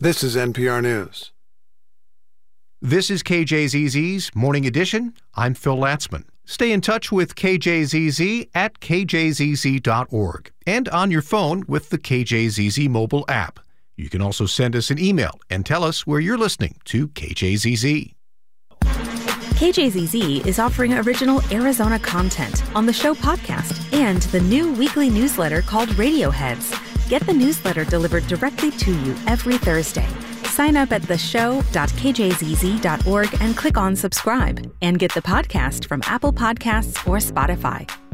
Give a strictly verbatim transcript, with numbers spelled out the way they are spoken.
This is N P R News. This is K J Z Z's Morning Edition. I'm Phil Latzman. Stay in touch with K J Z Z at k j z z dot org and on your phone with the K J Z Z mobile app. You can also send us an email and tell us where you're listening to K J Z Z. K J Z Z is offering original Arizona content on the show podcast and the new weekly newsletter called Radioheads. Get the newsletter delivered directly to you every Thursday. Sign up at the show dot k j z z dot org and click on subscribe. And get the podcast from Apple Podcasts or Spotify.